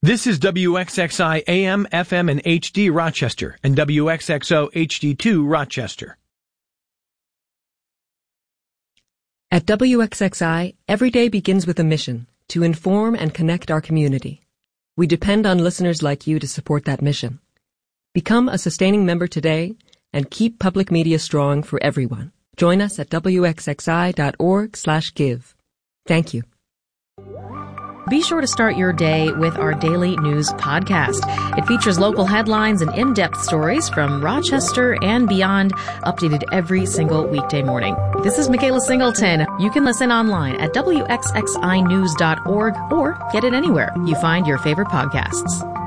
This is WXXI AM, FM, and HD Rochester and WXXO HD2 Rochester. At WXXI, every day begins with a mission to inform and connect our community. We depend on listeners like you to support that mission. Become a sustaining member today and keep public media strong for everyone. Join us at wxxi.org/give. Thank you. Be sure to start your day with our daily news podcast. It features local headlines and in-depth stories from Rochester and beyond, updated every single weekday morning. This is Michaela Singleton. You can listen online at wxxinews.org or get it anywhere you find your favorite podcasts.